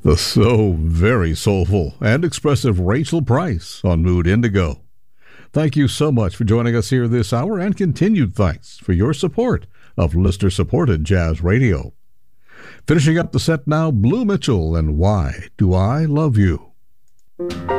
The so very soulful and expressive Rachel Price on Mood Indigo. Thank you so much for joining us here this hour, and continued thanks for your support of listener-supported jazz radio. Finishing up the set now, Blue Mitchell and Why Do I Love You?